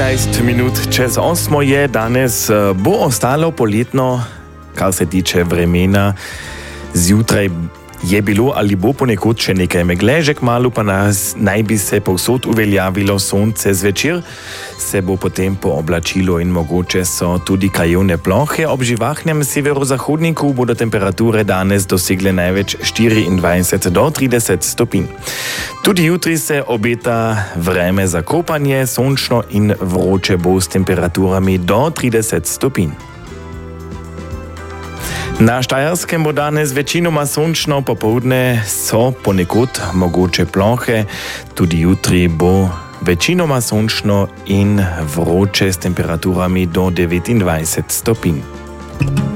13 minut čez 8 je danes, bo ostalo poletno, kar se tiče vremena. Zjutraj je bilo ali bo ponekod še nekaj megle, že kmalu pa naj bi se povsod uveljavilo sonce. Zvečer se bo potem pooblačilo in mogoče so tudi krajevne plohe. Ob živahnem severozahodniku bodo temperature danes dosegle največ 24 do 30 stopinj. Tudi jutri se obeta vreme za kopanje, sončno in vroče bo s temperaturami do 30 stopinj. Na Štajerskem bo danes večinoma sončno, popoldne so ponekod mogoče plohe, tudi jutri bo večinoma sončno in vroče s temperaturami do 29 stopinj.